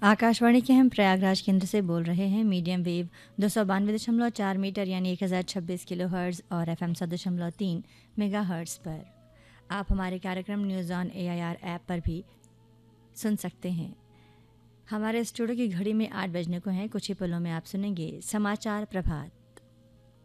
आकाशवाणी के हम प्रयागराज केंद्र से बोल रहे हैं। मीडियम वेव 292.4 मीटर यानी 1026 किलो हर्ट्ज़ और FM 100.3 मेगा हर्ट्ज़ पर आप हमारे कार्यक्रम न्यूज़ ऑन AIR ऐप पर भी सुन सकते हैं। हमारे स्टूडियो की घड़ी में 8 बजने को हैं। कुछ ही पलों में आप सुनेंगे समाचार प्रभात।